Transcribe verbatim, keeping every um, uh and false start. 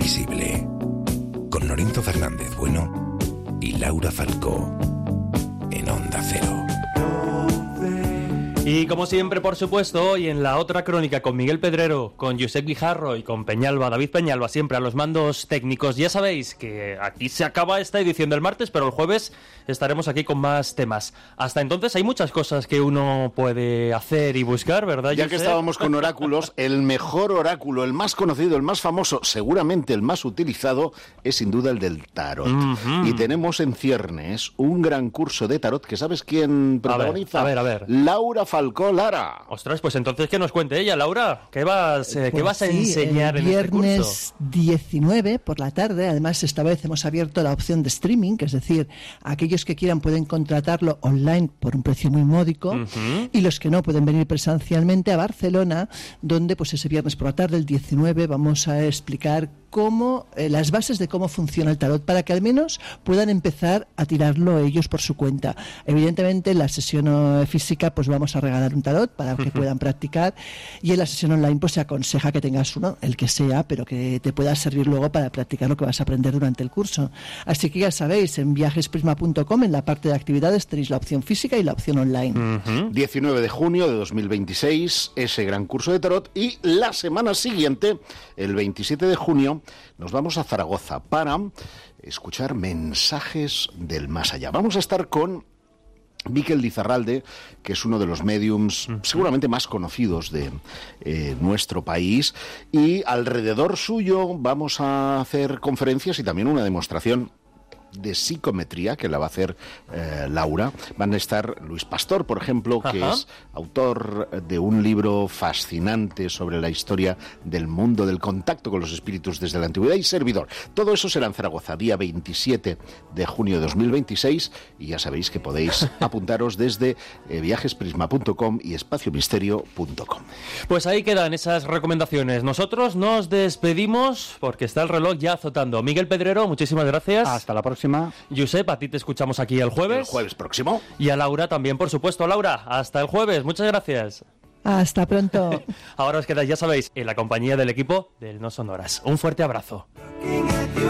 invisible. Con Lorenzo Fernández Bueno y Laura Falcó. En Onda Cero. Y como siempre, por supuesto, hoy en la otra crónica con Miguel Pedrero, con Josep Guijarro y con Peñalba, David Peñalba, siempre a los mandos técnicos. Ya sabéis que aquí se acaba esta edición del martes, pero el jueves estaremos aquí con más temas. Hasta entonces hay muchas cosas que uno puede hacer y buscar, ¿verdad, Ya Josep? que estábamos con oráculos, el mejor oráculo, el más conocido, el más famoso, seguramente el más utilizado, es sin duda el del tarot. Uh-huh. Y tenemos en ciernes un gran curso de tarot que ¿sabes quién protagoniza? A ver, a ver, a ver. Laura Falcó Lara. Ostras, pues entonces que nos cuente ella, Laura. ¿Qué vas, eh, pues ¿qué vas a sí, enseñar en este curso? Viernes diecinueve por la tarde. Además, esta vez hemos abierto la opción de streaming, que es decir, aquellos que quieran pueden contratarlo online por un precio muy módico, uh-huh. y los que no pueden venir presencialmente a Barcelona, donde pues ese viernes por la tarde, el diecinueve, vamos a explicar cómo eh, las bases de cómo funciona el tarot, para que al menos puedan empezar a tirarlo ellos por su cuenta. Evidentemente, en la sesión uh, física pues vamos a regalar un tarot para que uh-huh. puedan practicar, y en la sesión online pues se aconseja que tengas uno, el que sea, pero que te pueda servir luego para practicar lo que vas a aprender durante el curso. Así que ya sabéis, en viajes prisma punto com, en la parte de actividades, tenéis la opción física y la opción online. Uh-huh. diecinueve de junio de dos mil veintiséis, ese gran curso de tarot, y la semana siguiente, el veintisiete de junio, nos vamos a Zaragoza para escuchar mensajes del más allá. Vamos a estar con Miquel Lizarralde, que es uno de los mediums seguramente más conocidos de eh, nuestro país, y alrededor suyo vamos a hacer conferencias y también una demostración de psicometría que la va a hacer eh, Laura. Van a estar Luis Pastor, por ejemplo, que Ajá. es autor de un libro fascinante sobre la historia del mundo del contacto con los espíritus desde la antigüedad, y servidor. Todo eso será en Zaragoza, día veintisiete de junio de dos mil veintiséis, y ya sabéis que podéis apuntaros desde eh, viajes prisma punto com y espacio misterio punto com. Pues ahí quedan esas recomendaciones. Nosotros nos despedimos porque está el reloj ya azotando. Miguel Pedrero, muchísimas gracias. Hasta la próxima. Josep, a ti te escuchamos aquí el jueves. El jueves próximo. Y a Laura también, por supuesto. Laura, hasta el jueves. Muchas gracias. Hasta pronto. Ahora os quedáis, ya sabéis, en la compañía del equipo del No Son Horas. Un fuerte abrazo.